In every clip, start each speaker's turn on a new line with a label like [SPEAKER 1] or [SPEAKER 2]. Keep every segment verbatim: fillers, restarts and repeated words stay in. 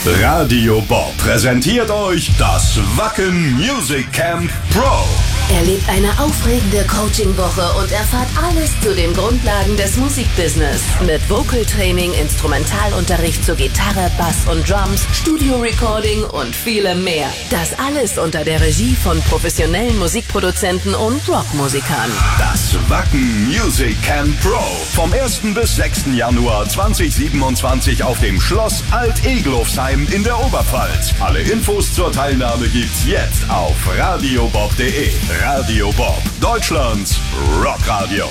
[SPEAKER 1] Radio Bob präsentiert euch das Wacken Music Camp Pro.
[SPEAKER 2] Erlebt eine aufregende Coaching-Woche und erfahrt alles zu den Grundlagen des Musikbusiness. Mit Vocal-Training, Instrumentalunterricht zu Gitarre, Bass und Drums, Studio-Recording und vielem mehr. Das alles unter der Regie von professionellen Musikproduzenten und Rockmusikern.
[SPEAKER 1] Das Wacken Music Camp Pro. Vom ersten bis sechsten Januar zweitausendsiebenundzwanzig auf dem Schloss Alt-Egelhofsheim in der Oberpfalz. Alle Infos zur Teilnahme gibt's jetzt auf radiobob punkt de. Radio Bob, Deutschlands Rockradio.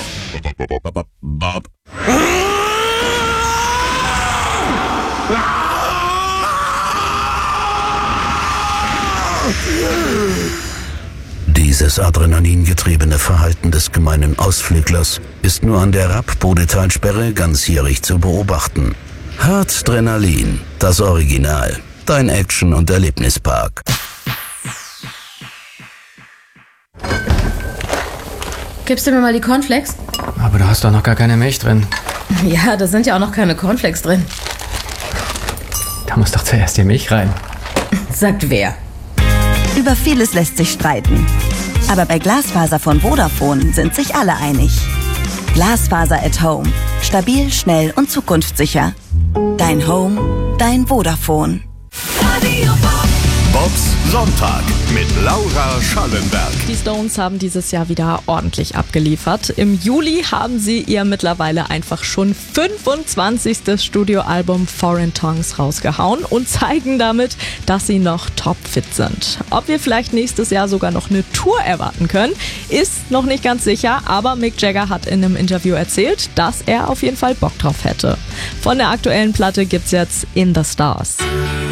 [SPEAKER 3] Dieses adrenalingetriebene Verhalten des gemeinen Ausflüglers ist nur an der Rapp-Bodetalsperre ganzjährig zu beobachten. Hartdrenalin, das Original, dein Action- und Erlebnispark.
[SPEAKER 4] Gibst du mir mal die Cornflakes?
[SPEAKER 5] Aber du hast doch noch gar keine Milch drin.
[SPEAKER 4] Ja, da sind ja auch noch keine Cornflakes drin.
[SPEAKER 5] Da muss doch zuerst die Milch rein.
[SPEAKER 4] Sagt wer?
[SPEAKER 6] Über vieles lässt sich streiten. Aber bei Glasfaser von Vodafone sind sich alle einig. Glasfaser at Home. Stabil, schnell und zukunftssicher. Dein Home, dein Vodafone.
[SPEAKER 1] Bobs Sonntag mit Laura Schallenberg.
[SPEAKER 7] Die Stones haben dieses Jahr wieder ordentlich abgeliefert. Im Juli haben sie ihr mittlerweile einfach schon fünfundzwanzigstes Studioalbum Foreign Tongues rausgehauen und zeigen damit, dass sie noch topfit sind. Ob wir vielleicht nächstes Jahr sogar noch eine Tour erwarten können, ist noch nicht ganz sicher, aber Mick Jagger hat in einem Interview erzählt, dass er auf jeden Fall Bock drauf hätte. Von der aktuellen Platte gibt's jetzt In the Stars.